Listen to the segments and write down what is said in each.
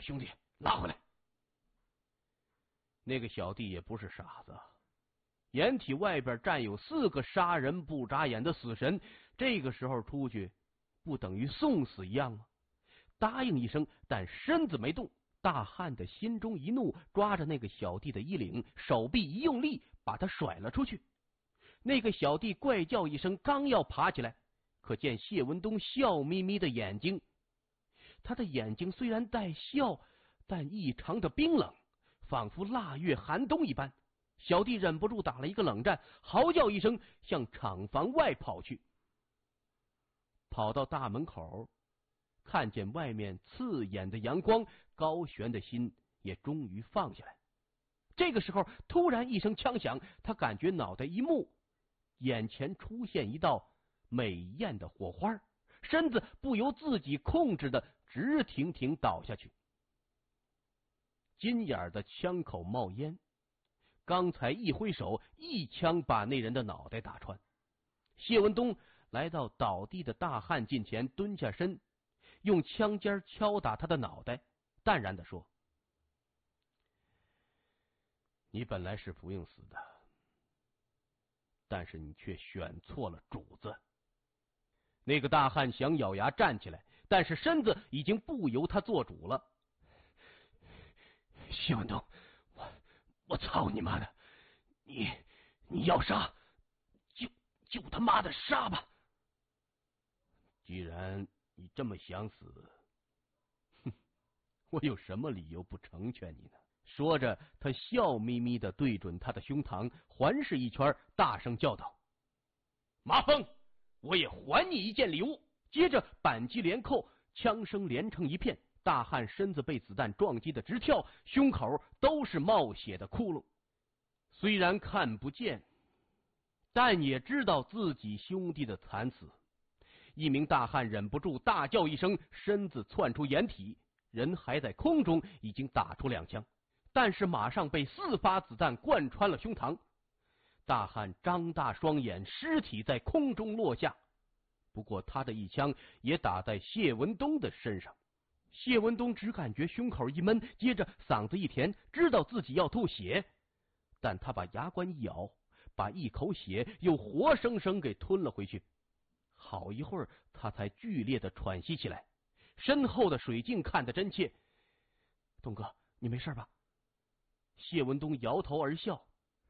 兄弟拉回来。那个小弟也不是傻子，掩体外边站有4个杀人不眨眼的死神，这个时候出去不等于送死一样吗？答应一声，但身子没动。大汉的心中一怒，抓着那个小弟的衣领，手臂一用力，把他甩了出去。那个小弟怪叫一声，刚要爬起来，可见谢文东笑眯眯的眼睛。他的眼睛虽然带笑，但异常的冰冷，仿佛腊月寒冬一般。小弟忍不住打了一个冷战，嚎叫一声，向厂房外跑去。跑到大门口，看见外面刺眼的阳光，高悬的心也终于放下来。这个时候突然一声枪响，他感觉脑袋一木，眼前出现一道美艳的火花，身子不由自己控制的直挺挺倒下去。金眼的枪口冒烟，刚才一挥手，一枪把那人的脑袋打穿。谢文东来到倒地的大汉近前，蹲下身，用枪尖敲打他的脑袋，淡然地说：你本来是不用死的，但是你却选错了主子。那个大汉想咬牙站起来，但是身子已经不由他做主了。谢文东，我操你妈的！你要杀，就他妈的杀吧！既然你这么想死，哼，我有什么理由不成全你呢？说着，他笑眯眯的对准他的胸膛，环视一圈，大声叫道：麻风，我也还你一件礼物！接着扳机连扣，枪声连成一片，大汉身子被子弹撞击的直跳，胸口都是冒血的窟窿。虽然看不见，但也知道自己兄弟的惨死。一名大汉忍不住大叫一声，身子窜出掩体，人还在空中，已经打出2枪，但是马上被4发子弹贯穿了胸膛。大汉张大双眼，尸体在空中落下。不过他的一枪也打在谢文东的身上。谢文东只感觉胸口一闷，接着嗓子一甜，知道自己要吐血，但他把牙关一咬，把一口血又活生生给吞了回去。好一会儿，他才剧烈的喘息起来。身后的水镜看得真切：东哥，你没事吧？谢文东摇头而笑：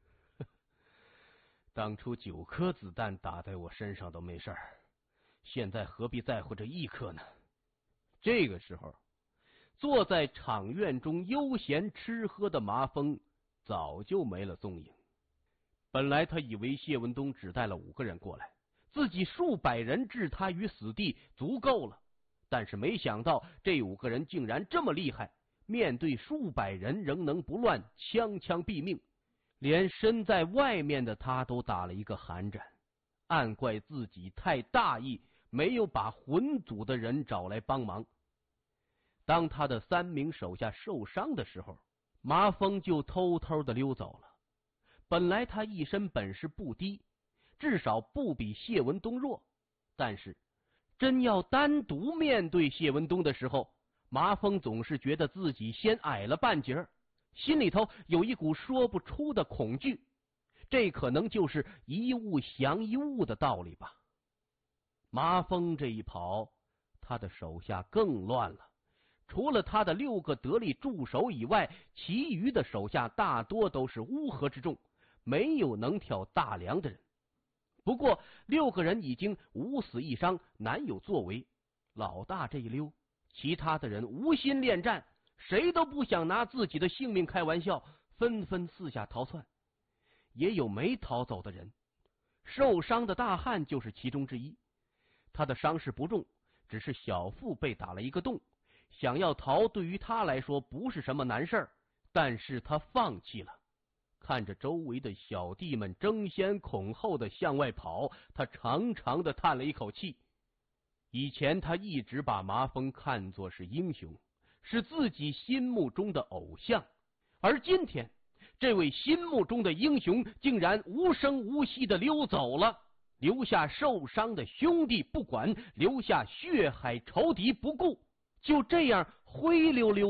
当初9颗子弹打在我身上都没事，现在何必在乎这1颗呢？这个时候，坐在厂院中悠闲吃喝的麻风早就没了踪影。本来他以为谢文东只带了5个人过来，自己数百人置他于死地足够了，但是没想到这5个人竟然这么厉害，面对数百人仍能不乱，枪枪毙命。连身在外面的他都打了一个寒战，暗怪自己太大意，没有把魂组的人找来帮忙。当他的3名手下受伤的时候，麻风就偷偷的溜走了。本来他一身本事不低，至少不比谢文东弱，但是真要单独面对谢文东的时候，麻风总是觉得自己先矮了半截，心里头有一股说不出的恐惧。这可能就是一物降一物的道理吧。麻风这一跑，他的手下更乱了。除了他的6个得力助手以外，其余的手下大多都是乌合之众，没有能挑大梁的人。不过6个人已经5死1伤，难有作为。老大这一溜，其他的人无心恋战，谁都不想拿自己的性命开玩笑，纷纷四下逃窜。也有没逃走的人，受伤的大汉就是其中之一。他的伤势不重，只是小腹被打了一个洞，想要逃对于他来说不是什么难事，但是他放弃了。看着周围的小弟们争先恐后的向外跑，他长长的叹了一口气。以前他一直把麻风看作是英雄，是自己心目中的偶像，而今天这位心目中的英雄竟然无声无息的溜走了，留下受伤的兄弟不管，留下血海仇敌不顾，就这样灰溜溜